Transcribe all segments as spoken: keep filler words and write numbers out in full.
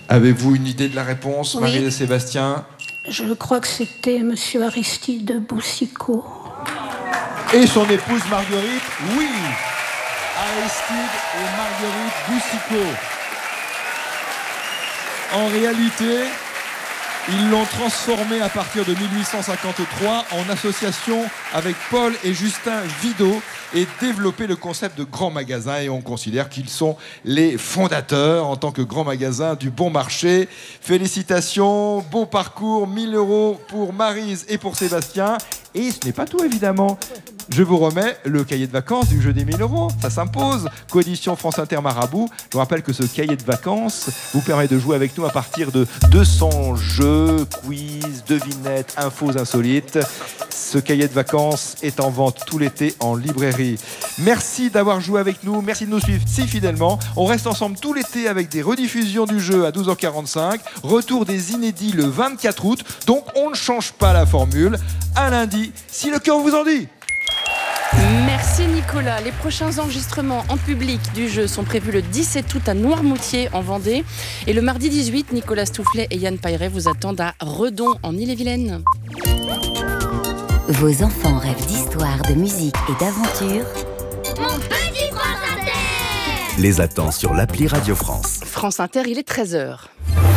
Avez-vous une idée de la réponse, Oui. Marie et Sébastien? Je crois que c'était Monsieur Aristide Boucicaut. Et son épouse Marguerite, oui. Aristide et Marguerite Boucicaut. En réalité, ils l'ont transformé à partir de mille huit cent cinquante-trois en association avec Paul et Justin Vidot et développé le concept de grand magasin, et on considère qu'ils sont les fondateurs en tant que grand magasin du bon marché. Félicitations, beau parcours, mille euros pour Maryse et pour Sébastien. Et ce n'est pas tout, évidemment. Je vous remets le cahier de vacances du jeu des mille euros. Ça s'impose. Coédition France Inter Marabout. Je vous rappelle que ce cahier de vacances vous permet de jouer avec nous à partir de deux cents jeux, quiz, devinettes, infos insolites. Ce cahier de vacances est en vente tout l'été en librairie. Merci d'avoir joué avec nous. Merci de nous suivre si fidèlement. On reste ensemble tout l'été avec des rediffusions du jeu à douze heures quarante-cinq. Retour des inédits le vingt-quatre août. Donc on ne change pas la formule. À lundi, si le cœur vous en dit. Merci Nicolas. Les prochains enregistrements en public du jeu sont prévus le dix-sept août à Noirmoutier en Vendée. Et le mardi dix-huit, Nicolas Stoufflet et Yann Pailleret vous attendent à Redon en Ille-et-Vilaine. Vos enfants rêvent d'histoire, de musique et d'aventure. Mon petit France Inter Les attend sur l'appli Radio France. France Inter, il est treize heures.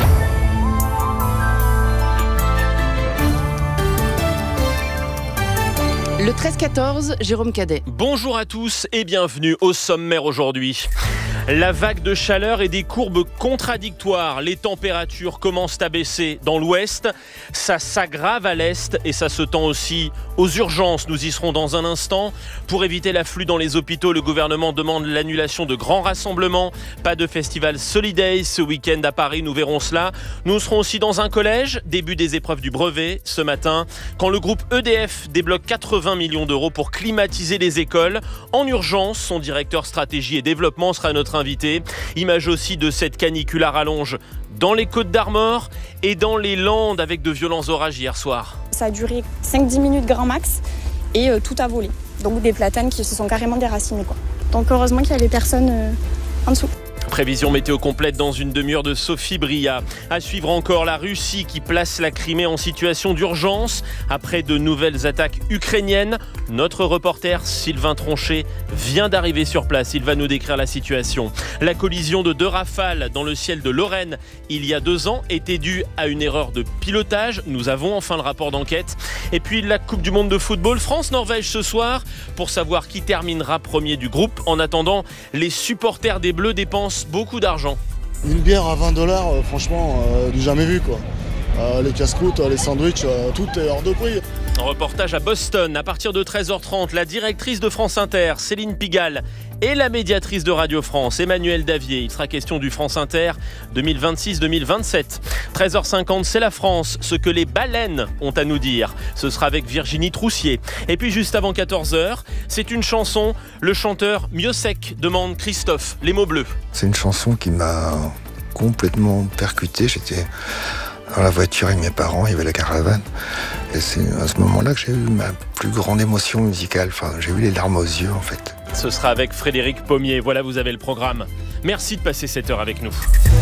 Le treize quatorze, Jérôme Cadet. Bonjour à tous et bienvenue au sommaire aujourd'hui. La vague de chaleur et des courbes contradictoires. Les températures commencent à baisser dans l'ouest, ça s'aggrave à l'est et ça se tend aussi aux urgences. Nous y serons dans un instant. Pour éviter l'afflux dans les hôpitaux, le gouvernement demande l'annulation de grands rassemblements. Pas de festival Solidays ce week-end à Paris, nous verrons cela. Nous serons aussi dans un collège, début des épreuves du brevet ce matin, quand le groupe E D F débloque quatre-vingts millions d'euros pour climatiser les écoles. En urgence, son directeur stratégie et développement sera notre invité. Image aussi de cette canicule à rallonge dans les Côtes d'Armor et dans les Landes avec de violents orages hier soir. Ça a duré cinq à dix minutes grand max et euh, tout a volé. Donc des platanes qui se sont carrément déracinés, quoi. Donc heureusement qu'il n'y avait personne euh, en dessous. Prévision météo complète dans une demi-heure de Sophie Bria. À suivre encore la Russie qui place la Crimée en situation d'urgence après de nouvelles attaques ukrainiennes. Notre reporter Sylvain Tronchet vient d'arriver sur place. Il va nous décrire la situation. La collision de deux rafales dans le ciel de Lorraine il y a deux ans était due à une erreur de pilotage. Nous avons enfin le rapport d'enquête. Et puis la Coupe du Monde de football France-Norvège ce soir pour savoir qui terminera premier du groupe. En attendant, les supporters des Bleus dépensent beaucoup d'argent. Une bière à vingt dollars, euh, franchement, euh, du jamais vu quoi. Euh, les casse-croûtes, les sandwichs, euh, tout est hors de prix. Reportage à Boston, à partir de treize heures trente, la directrice de France Inter, Céline Pigalle, et la médiatrice de Radio France, Emmanuel Davier. Il sera question du France Inter deux mille vingt-six deux mille vingt-sept. treize heures cinquante, c'est la France, ce que les baleines ont à nous dire. Ce sera avec Virginie Troussier. Et puis juste avant quatorze heures, c'est une chanson. Le chanteur Miossec demande Christophe, les mots bleus. C'est une chanson qui m'a complètement percuté. J'étais dans la voiture avec mes parents, il y avait la caravane. Et c'est à ce moment-là que j'ai eu ma plus grande émotion musicale. Enfin, j'ai eu les larmes aux yeux, en fait. Ce sera avec Frédéric Pommier. Voilà, vous avez le programme. Merci de passer cette heure avec nous.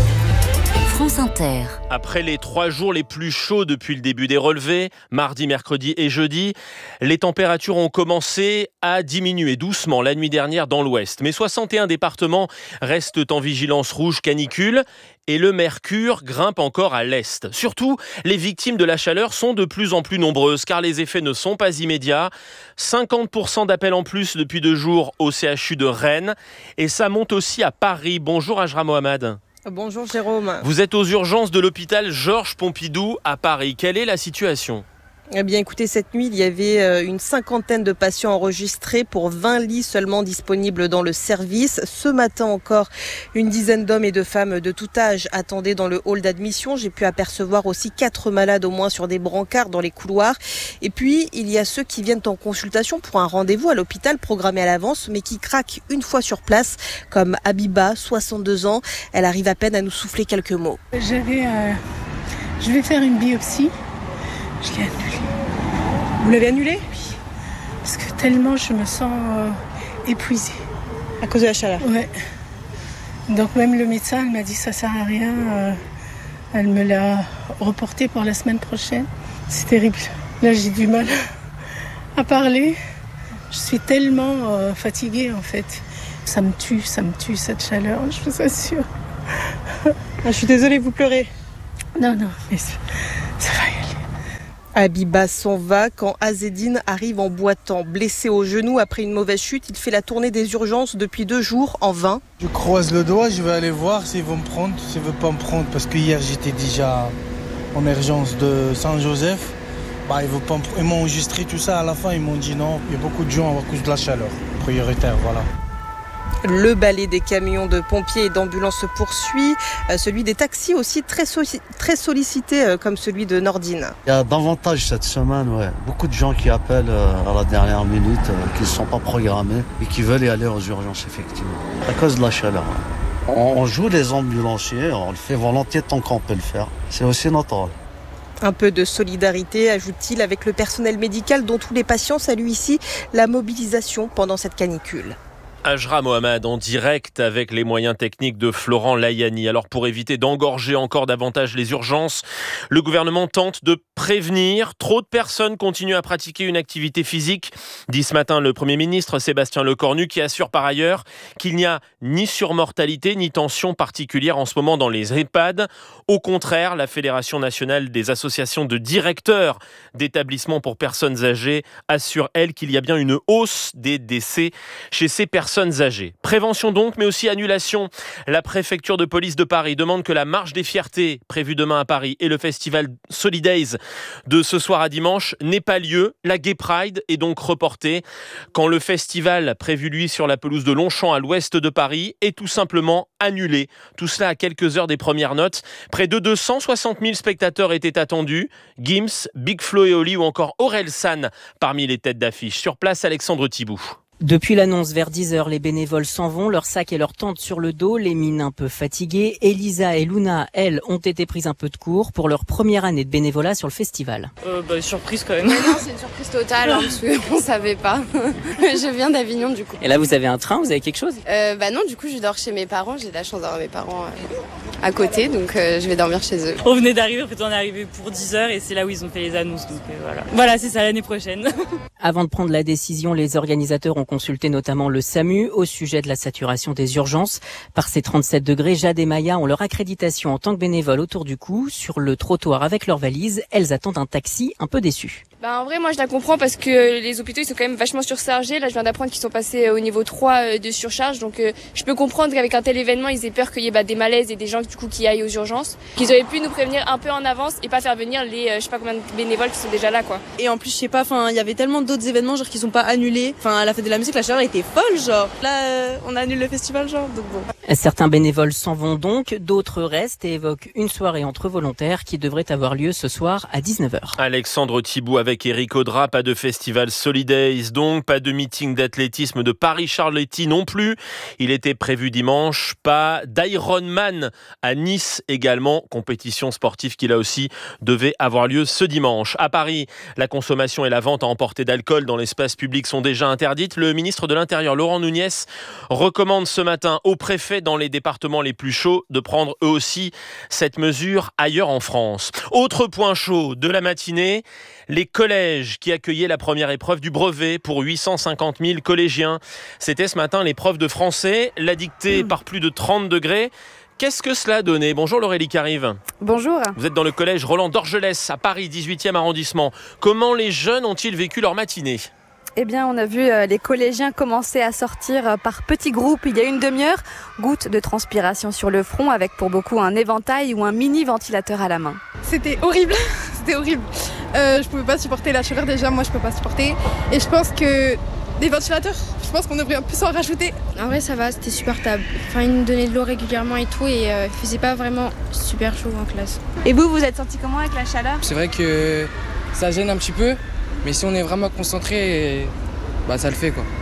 France Inter. Après les trois jours les plus chauds depuis le début des relevés, mardi, mercredi et jeudi, les températures ont commencé à diminuer doucement la nuit dernière dans l'ouest. Mais soixante et un départements restent en vigilance rouge canicule et le mercure grimpe encore à l'est. Surtout, les victimes de la chaleur sont de plus en plus nombreuses car les effets ne sont pas immédiats. cinquante pour cent d'appels en plus depuis deux jours au C H U de Rennes et ça monte aussi à Paris. Bonjour Ajra Mohamed. Bonjour Jérôme. Vous êtes aux urgences de l'hôpital Georges Pompidou à Paris. Quelle est la situation ? Eh bien écoutez, cette nuit, il y avait une cinquantaine de patients enregistrés pour vingt lits seulement disponibles dans le service. Ce matin encore, une dizaine d'hommes et de femmes de tout âge attendaient dans le hall d'admission. J'ai pu apercevoir aussi quatre malades au moins sur des brancards dans les couloirs. Et puis, il y a ceux qui viennent en consultation pour un rendez-vous à l'hôpital programmé à l'avance, mais qui craquent une fois sur place, comme Abiba, soixante-deux ans. Elle arrive à peine à nous souffler quelques mots. J'avais, euh, je vais faire une biopsie. Je l'ai annulée. Vous l'avez annulée ? Oui. Parce que tellement je me sens euh, épuisée. À cause de la chaleur ? Ouais. Donc même le médecin il m'a dit ça sert à rien. Euh, Elle me l'a reporté pour la semaine prochaine. C'est terrible. Là, j'ai du mal à parler. Je suis tellement euh, fatiguée, en fait. Ça me tue, ça me tue, cette chaleur, je vous assure. Ah, je suis désolée, vous pleurez. Non, non, mais ça, ça va y aller. Habiba s'en va quand Azzedine arrive en boitant. Blessé au genou après une mauvaise chute, il fait la tournée des urgences depuis deux jours en vain. Je croise le doigt, je vais aller voir s'ils vont me prendre, s'ils ne veulent pas me prendre. Parce que hier, j'étais déjà en urgence de Saint-Joseph. Bah, ils, pas me... ils m'ont enregistré tout ça. À la fin, ils m'ont dit non. Il y a beaucoup de gens à cause de la chaleur. Prioritaire, voilà. Le balai des camions de pompiers et d'ambulances se poursuit. Euh, celui des taxis aussi très, so- très sollicité euh, comme celui de Nordine. Il y a davantage cette semaine, ouais. Beaucoup de gens qui appellent euh, à la dernière minute, euh, qui ne sont pas programmés et qui veulent y aller aux urgences, effectivement. À cause de la chaleur. Ouais. On, on joue les ambulanciers, on le fait volontiers tant qu'on peut le faire. C'est aussi notre rôle. Un peu de solidarité, ajoute-t-il, avec le personnel médical dont tous les patients saluent ici la mobilisation pendant cette canicule. Ajra Mohamed en direct avec les moyens techniques de Florent Layani. Alors pour éviter d'engorger encore davantage les urgences, le gouvernement tente de prévenir. Trop de personnes continuent à pratiquer une activité physique, dit ce matin le Premier ministre Sébastien Lecornu, qui assure par ailleurs qu'il n'y a ni surmortalité ni tension particulière en ce moment dans les EHPAD. Au contraire, la Fédération nationale des associations de directeurs d'établissements pour personnes âgées assure, elle, qu'il y a bien une hausse des décès chez ces personnes âgées. Prévention donc, mais aussi annulation. La préfecture de police de Paris demande que la marche des fiertés prévue demain à Paris et le festival Solidays de ce soir à dimanche n'aient pas lieu. La Gay Pride est donc reportée quand le festival prévu lui sur la pelouse de Longchamp à l'ouest de Paris est tout simplement annulé. Tout cela à quelques heures des premières notes. Près de deux cent soixante mille spectateurs étaient attendus. Gims, Big Flo et Oli ou encore Orelsan parmi les têtes d'affiche. Sur place, Alexandre Thibout. Depuis l'annonce vers dix heures, les bénévoles s'en vont, leurs sacs et leurs tentes sur le dos, les mines un peu fatiguées. Elisa et Luna, elles, ont été prises un peu de court pour leur première année de bénévolat sur le festival. Euh, bah, surprise quand même. Non, c'est une surprise totale, hein, parce qu'on ne savait pas. Je viens d'Avignon du coup. Et là, vous avez un train, vous avez quelque chose ? euh, Bah non, du coup, je dors chez mes parents. J'ai la chance d'avoir mes parents euh, à côté, donc euh, je vais dormir chez eux. On venait d'arriver, en fait, on est arrivé pour dix heures et c'est là où ils ont fait les annonces. Donc euh, voilà, voilà, c'est ça l'année prochaine. Avant de prendre la décision, les organisateurs ont consulté notamment le SAMU au sujet de la saturation des urgences. Par ces trente-sept degrés, Jade et Maya ont leur accréditation en tant que bénévoles autour du cou. Sur le trottoir avec leurs valises, elles attendent un taxi un peu déçues. Bah en vrai, moi je la comprends parce que les hôpitaux ils sont quand même vachement surchargés. Là, je viens d'apprendre qu'ils sont passés au niveau trois de surcharge. Donc euh, je peux comprendre qu'avec un tel événement, ils aient peur qu'il y ait bah, des malaises et des gens du coup qui aillent aux urgences. Qu'ils auraient pu nous prévenir un peu en avance et pas faire venir les euh, je sais pas combien de bénévoles qui sont déjà là quoi. Et en plus, je sais pas, enfin, il y avait tellement d'autres événements genre qui sont pas annulés. Enfin, à la fête de la musique, la chaleur était folle genre. Là, euh, on annule le festival genre. Donc bon. Certains bénévoles s'en vont donc, d'autres restent et évoquent une soirée entre volontaires qui devrait avoir lieu ce soir à dix-neuf heures. Alexandre Thibout avec Eric Audra, pas de festival Solidays donc, pas de meeting d'athlétisme de Paris-Charletti non plus. Il était prévu dimanche, pas d'Ironman à Nice également, compétition sportive qui là aussi devait avoir lieu ce dimanche. À Paris, la consommation et la vente à emporter d'alcool dans l'espace public sont déjà interdites. Le ministre de l'Intérieur, Laurent Nunez, recommande ce matin aux préfets dans les départements les plus chauds de prendre eux aussi cette mesure ailleurs en France. Autre point chaud de la matinée, les collèges qui accueillaient la première épreuve du brevet pour huit cent cinquante mille collégiens. C'était ce matin l'épreuve de français, la dictée par plus de trente degrés. Qu'est-ce que cela a donné ? Bonjour Laurélie Carive. Bonjour. Vous êtes dans le collège Roland d'Orgelès à Paris, dix-huitième arrondissement. Comment les jeunes ont-ils vécu leur matinée ? Eh bien, on a vu euh, les collégiens commencer à sortir euh, par petits groupes il y a une demi-heure. Gouttes de transpiration sur le front avec pour beaucoup un éventail ou un mini ventilateur à la main. C'était horrible, c'était horrible. Euh, je pouvais pas supporter la chaleur déjà, moi je peux pas supporter. Et je pense que des ventilateurs, je pense qu'on devrait un peu s'en rajouter. En vrai ça va, c'était supportable. Enfin, ils nous donnaient de l'eau régulièrement et tout et euh, il faisait pas vraiment super chaud en classe. Et vous, vous êtes senti comment avec la chaleur ? C'est vrai que ça gêne un petit peu. Mais si on est vraiment concentré, bah ça le fait quoi.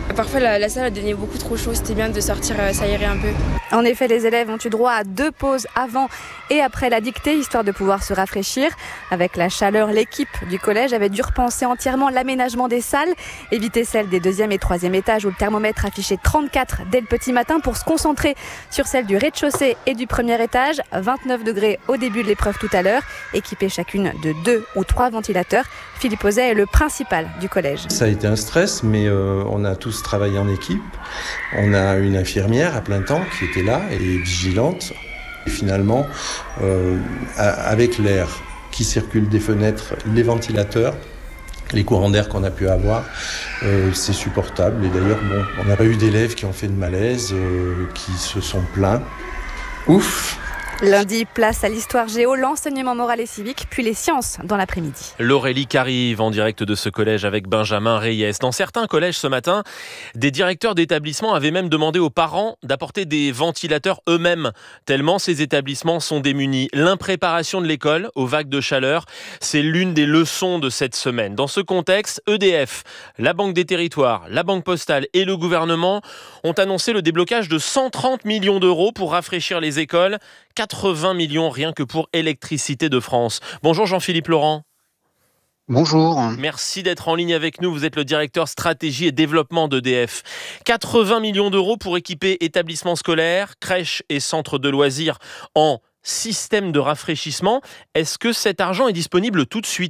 Parfois la, la salle a donné beaucoup trop chaud, c'était bien de sortir, s'aérer un peu. En effet, les élèves ont eu droit à deux pauses avant et après la dictée, histoire de pouvoir se rafraîchir. Avec la chaleur, l'équipe du collège avait dû repenser entièrement l'aménagement des salles, éviter celle des deuxième et troisième étages où le thermomètre affichait trente-quatre dès le petit matin pour se concentrer sur celle du rez-de-chaussée et du premier étage. vingt-neuf degrés au début de l'épreuve tout à l'heure, équipées chacune de deux ou trois ventilateurs. Philippe Auzet est le principal du collège. Ça a été un stress, mais euh, on a tous travaillé en équipe. On a une infirmière à plein temps qui était là et vigilante. Et finalement, euh, avec l'air qui circule des fenêtres, les ventilateurs, les courants d'air qu'on a pu avoir, euh, c'est supportable. Et d'ailleurs, bon, on n'a pas eu d'élèves qui ont fait de malaise, euh, qui se sont plaints. Ouf! Lundi, place à l'histoire géo, l'enseignement moral et civique, puis les sciences dans l'après-midi. L'Aurélie qui arrive en direct de ce collège avec Benjamin Reyes. Dans certains collèges ce matin, des directeurs d'établissements avaient même demandé aux parents d'apporter des ventilateurs eux-mêmes, tellement ces établissements sont démunis. L'impréparation de l'école aux vagues de chaleur, c'est l'une des leçons de cette semaine. Dans ce contexte, E D F, la Banque des Territoires, la Banque Postale et le gouvernement ont annoncé le déblocage de cent trente millions d'euros pour rafraîchir les écoles. quatre-vingts millions rien que pour Électricité de France. Bonjour Jean-Philippe Laurent. Bonjour. Merci d'être en ligne avec nous. Vous êtes le directeur stratégie et développement d'E D F. quatre-vingts millions d'euros pour équiper établissements scolaires, crèches et centres de loisirs en système de rafraîchissement. Est-ce que cet argent est disponible tout de suite ?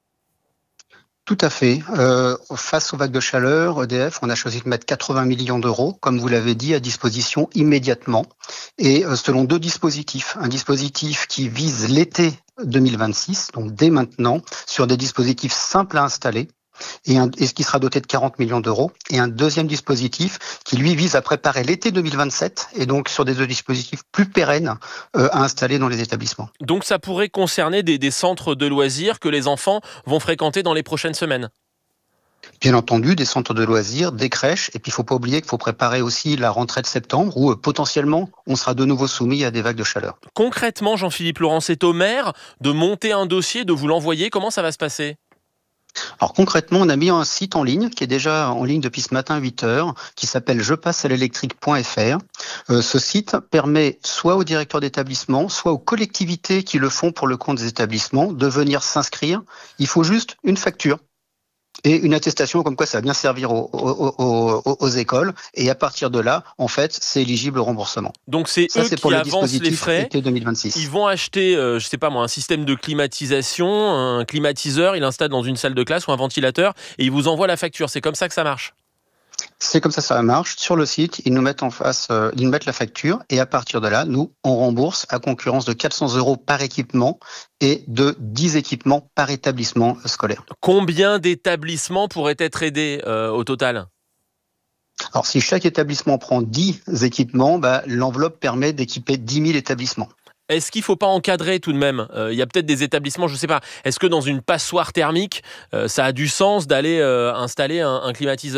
Tout à fait. Euh, face aux vagues de chaleur, E D F, on a choisi de mettre quatre-vingts millions d'euros, comme vous l'avez dit, à disposition immédiatement. Et euh, selon deux dispositifs. Un dispositif qui vise l'été deux mille vingt-six, donc dès maintenant, sur des dispositifs simples à installer. Et, un, et ce qui sera doté de quarante millions d'euros. Et un deuxième dispositif qui, lui, vise à préparer l'été deux mille vingt-sept, et donc sur des dispositifs plus pérennes euh, à installer dans les établissements. Donc ça pourrait concerner des, des centres de loisirs que les enfants vont fréquenter dans les prochaines semaines ? Bien entendu, des centres de loisirs, des crèches, et puis il ne faut pas oublier qu'il faut préparer aussi la rentrée de septembre, où euh, potentiellement on sera de nouveau soumis à des vagues de chaleur. Concrètement, Jean-Philippe Laurent, c'est au maire de monter un dossier, de vous l'envoyer. Comment ça va se passer ? Alors concrètement, on a mis un site en ligne qui est déjà en ligne depuis ce matin huit heures, qui s'appelle je passe à l'électrique point f r. Euh, ce site permet soit aux directeurs d'établissement, soit aux collectivités qui le font pour le compte des établissements de venir s'inscrire. Il faut juste une facture et une attestation comme quoi ça va bien servir aux, aux, aux, aux écoles. Et à partir de là, en fait, c'est éligible au remboursement. Donc c'est ça, eux c'est qui pour le avancent les frais. été deux mille vingt-six. Ils vont acheter, euh, je sais pas moi, un système de climatisation, un climatiseur, ils l'installent dans une salle de classe ou un ventilateur et ils vous envoient la facture. C'est comme ça que ça marche ? C'est comme ça ça marche. Sur le site, ils nous mettent en face, euh, ils nous mettent la facture et à partir de là, nous, on rembourse à concurrence de quatre cents euros par équipement et de dix équipements par établissement scolaire. Combien d'établissements pourraient être aidés euh, au total ? Alors, si chaque établissement prend dix équipements, bah, l'enveloppe permet d'équiper dix mille établissements. Est-ce qu'il ne faut pas encadrer tout de même ? Il euh, y a peut-être des établissements, je ne sais pas, est-ce que dans une passoire thermique, euh, ça a du sens d'aller euh, installer un, un climatiseur ?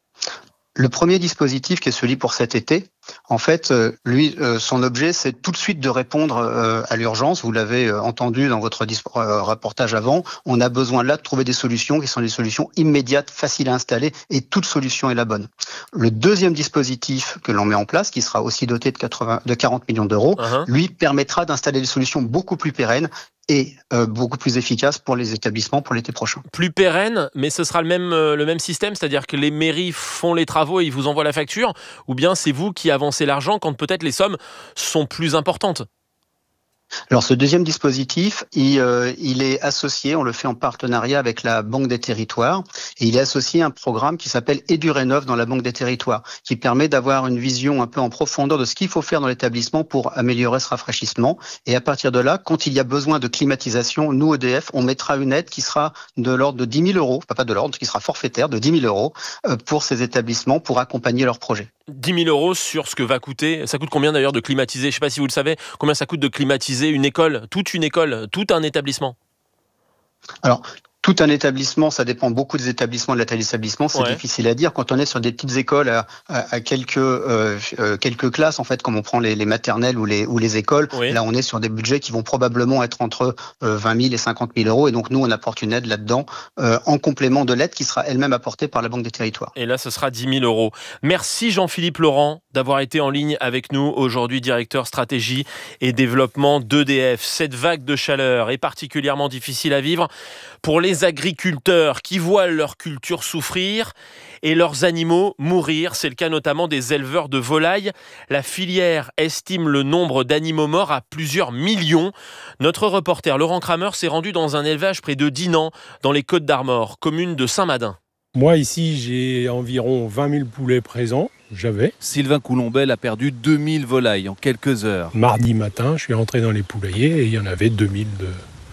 Le premier dispositif, qui est celui pour cet été, en fait, euh, lui, euh, son objet, c'est tout de suite de répondre euh, à l'urgence. Vous l'avez euh, entendu dans votre dis- euh, reportage avant. On a besoin là de trouver des solutions qui sont des solutions immédiates, faciles à installer, et toute solution est la bonne. Le deuxième dispositif que l'on met en place, qui sera aussi doté de, quatre-vingts, de quarante millions d'euros, uh-huh. lui permettra d'installer des solutions beaucoup plus pérennes et euh, beaucoup plus efficaces pour les établissements pour l'été prochain. Plus pérenne, mais ce sera le même, euh, le même système, c'est-à-dire que les mairies font les travaux et ils vous envoient la facture, ou bien c'est vous qui avancez l'argent quand peut-être les sommes sont plus importantes ? Alors ce deuxième dispositif, il, euh, il est associé, on le fait en partenariat avec la Banque des Territoires, et il est associé à un programme qui s'appelle EduRénov dans la Banque des Territoires, qui permet d'avoir une vision un peu en profondeur de ce qu'il faut faire dans l'établissement pour améliorer ce rafraîchissement. Et à partir de là, quand il y a besoin de climatisation, nous, E D F, on mettra une aide qui sera de l'ordre de dix mille euros, enfin pas de l'ordre, qui sera forfaitaire de dix mille euros pour ces établissements pour accompagner leur projet. dix mille euros sur ce que va coûter, ça coûte combien d'ailleurs de climatiser, je ne sais pas si vous le savez, combien ça coûte de climatiser une école, toute une école, tout un établissement ? Alors, Tout un établissement, ça dépend beaucoup des établissements, de la taille d'établissement, c'est Ouais. difficile à dire. Quand on est sur des petites écoles à, à, à quelques euh, euh, quelques classes, en fait, comme on prend les, les maternelles ou les ou les écoles, Oui. là on est sur des budgets qui vont probablement être entre euh, vingt mille et cinquante mille euros. Et donc nous, on apporte une aide là-dedans euh, en complément de l'aide qui sera elle-même apportée par la Banque des Territoires. Et là, ce sera dix mille euros. Merci Jean-Philippe Laurent d'avoir été en ligne avec nous aujourd'hui, directeur stratégie et développement d'E D F. Cette vague de chaleur est particulièrement difficile à vivre pour les agriculteurs qui voient leur culture souffrir et leurs animaux mourir. C'est le cas notamment des éleveurs de volailles. La filière estime le nombre d'animaux morts à plusieurs millions. Notre reporter Laurent Kramer s'est rendu dans un élevage près de Dinan, dans les Côtes-d'Armor, commune de Saint-Madin. Moi, ici, j'ai environ vingt mille poulets présents. J'avais. Sylvain Coulombel a perdu deux mille volailles en quelques heures. Mardi matin, je suis rentré dans les poulaillers et il y en avait deux mille de,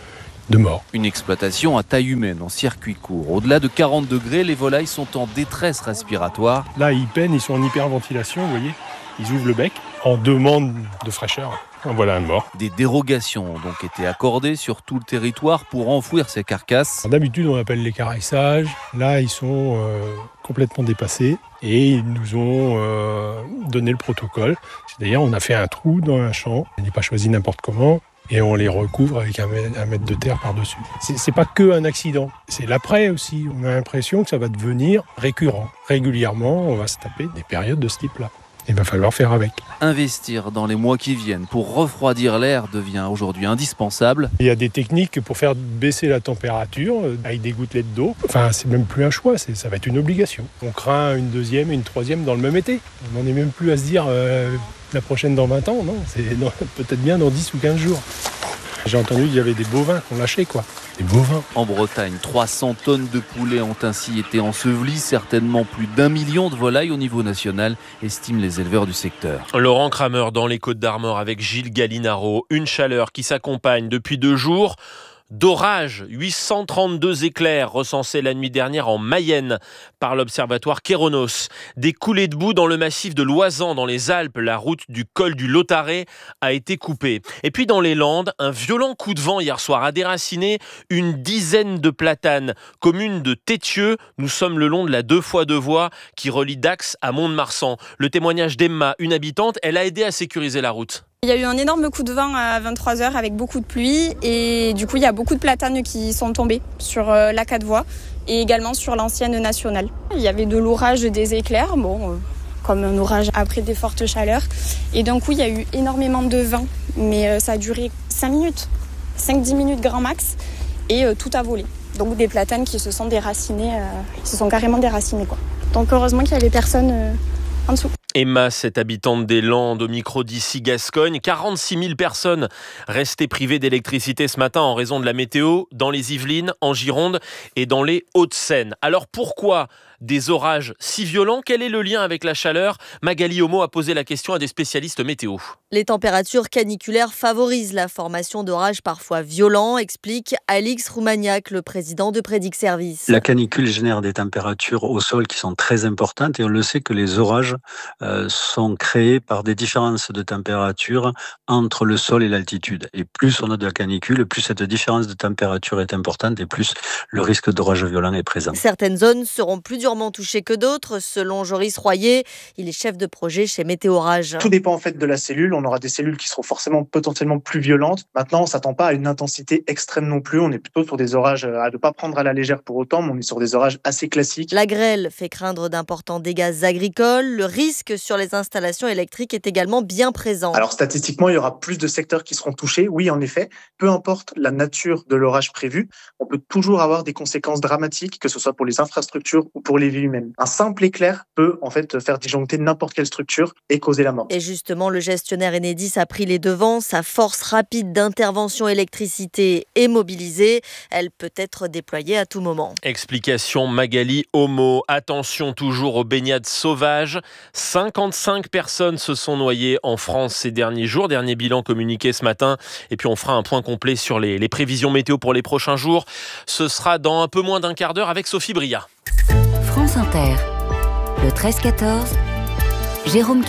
de morts. Une exploitation à taille humaine en circuit court. Au-delà de quarante degrés, les volailles sont en détresse respiratoire. Là, ils peinent, ils sont en hyperventilation, vous voyez. Ils ouvrent le bec en demande de fraîcheur. En voilà un mort. Des dérogations ont donc été accordées sur tout le territoire pour enfouir ces carcasses. D'habitude, on appelle les carissages. Là, ils sont euh, complètement dépassés et ils nous ont euh, donné le protocole. C'est-à-dire, on a fait un trou dans un champ. On n'est pas choisi n'importe comment. Et on les recouvre avec un mètre de terre par-dessus. C'est, c'est pas que un accident, c'est l'après aussi. On a l'impression que ça va devenir récurrent. Régulièrement, on va se taper des périodes de ce type-là. Il va falloir faire avec. Investir dans les mois qui viennent pour refroidir l'air devient aujourd'hui indispensable. Il y a des techniques pour faire baisser la température avec des gouttelettes d'eau. Enfin, c'est même plus un choix, c'est, ça va être une obligation. On craint une deuxième et une troisième dans le même été. On n'en est même plus à se dire euh, la prochaine dans vingt ans, non, c'est dans, peut-être bien dans dix ou quinze jours. J'ai entendu qu'il y avait des bovins qu'on lâchait, quoi. Des bovins. En Bretagne, trois cents tonnes de poulets ont ainsi été ensevelies. Certainement plus d'un million de volailles au niveau national, estiment les éleveurs du secteur. Laurent Kramer dans les Côtes-d'Armor avec Gilles Gallinaro. Une chaleur qui s'accompagne depuis deux jours d'orages. huit cent trente-deux éclairs recensés la nuit dernière en Mayenne par l'observatoire Kéronos. Des coulées de boue dans le massif de Loisan, dans les Alpes. La route du col du Lautaret a été coupée. Et puis dans les Landes, un violent coup de vent hier soir a déraciné une dizaine de platanes. Commune de Tétieux, nous sommes le long de la deux fois deux voies qui relie Dax à Mont-de-Marsan. Le témoignage d'Emma, une habitante, elle a aidé à sécuriser la route. Il y a eu un énorme coup de vent à vingt-trois heures avec beaucoup de pluie et du coup il y a beaucoup de platanes qui sont tombés sur la quatre voies et également sur l'ancienne nationale. Il y avait de l'orage, des éclairs, bon, euh, comme un orage après des fortes chaleurs. Et d'un coup il y a eu énormément de vent, mais euh, ça a duré cinq minutes, cinq dix minutes grand max et euh, tout a volé. Donc des platanes qui se sont déracinées, euh, qui se sont carrément déracinées, quoi. Donc heureusement qu'il n'y avait personne euh, en dessous. Emma, cette habitante des Landes, au micro d'ici Gascogne. quarante-six mille personnes restées privées d'électricité ce matin en raison de la météo dans les Yvelines, en Gironde et dans les Hauts-de-Seine. Alors pourquoi des orages si violents? Quel est le lien avec la chaleur? Magali Homo a posé la question à des spécialistes météo. Les températures caniculaires favorisent la formation d'orages parfois violents, explique Alix Roumaniac, le président de Prédic Service. La canicule génère des températures au sol qui sont très importantes et on le sait que les orages euh, sont créés par des différences de température entre le sol et l'altitude. Et plus on a de la canicule, plus cette différence de température est importante et plus le risque d'orage violent est présent. Certaines zones seront plus durement touchées que d'autres, selon Joris Royer. Il est chef de projet chez Météorage. Tout dépend en fait de la cellule. On aura des cellules qui seront forcément potentiellement plus violentes. Maintenant, on ne s'attend pas à une intensité extrême non plus. On est plutôt sur des orages à ne pas prendre à la légère pour autant, mais on est sur des orages assez classiques. La grêle fait craindre d'importants dégâts agricoles. Le risque sur les installations électriques est également bien présent. Alors statistiquement, il y aura plus de secteurs qui seront touchés. Oui, en effet, peu importe la nature de l'orage prévu, on peut toujours avoir des conséquences dramatiques, que ce soit pour les infrastructures ou pour les vies humaines. Un simple éclair peut en fait faire disjoncter n'importe quelle structure et causer la mort. Et justement, le gestionnaire Enedis a pris les devants. Sa force rapide d'intervention électricité est mobilisée. Elle peut être déployée à tout moment. Explication Magali Homo. Attention toujours aux baignades sauvages. cinquante-cinq personnes se sont noyées en France ces derniers jours. Dernier bilan communiqué ce matin. Et puis on fera un point complet sur les, les prévisions météo pour les prochains jours. Ce sera dans un peu moins d'un quart d'heure avec Sophie Bria. France Inter, le treize quatorze, Jérôme Cadet.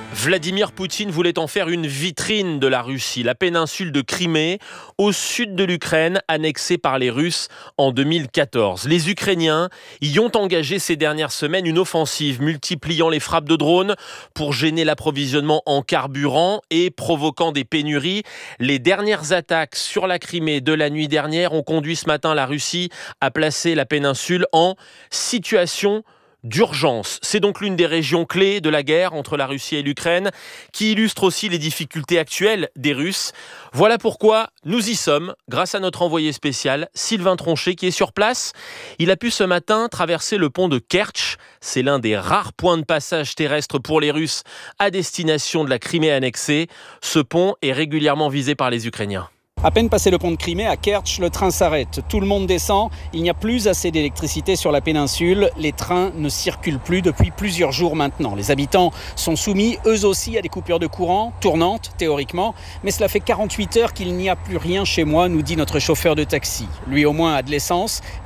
Vladimir Poutine voulait en faire une vitrine de la Russie, la péninsule de Crimée, au sud de l'Ukraine, annexée par les Russes en deux mille quatorze. Les Ukrainiens y ont engagé ces dernières semaines une offensive, multipliant les frappes de drones pour gêner l'approvisionnement en carburant et provoquant des pénuries. Les dernières attaques sur la Crimée de la nuit dernière ont conduit ce matin la Russie à placer la péninsule en situation d'urgence. C'est donc l'une des régions clés de la guerre entre la Russie et l'Ukraine, qui illustre aussi les difficultés actuelles des Russes. Voilà pourquoi nous y sommes, grâce à notre envoyé spécial, Sylvain Tronchet, qui est sur place. Il a pu ce matin traverser le pont de Kertch. C'est l'un des rares points de passage terrestre pour les Russes à destination de la Crimée annexée. Ce pont est régulièrement visé par les Ukrainiens. À peine passé le pont de Crimée, à Kertch, le train s'arrête. Tout le monde descend. Il n'y a plus assez d'électricité sur la péninsule. Les trains ne circulent plus depuis plusieurs jours maintenant. Les habitants sont soumis, eux aussi, à des coupures de courant, tournantes, théoriquement. Mais cela fait quarante-huit heures qu'il n'y a plus rien chez moi, nous dit notre chauffeur de taxi. Lui, au moins, a de l'essence.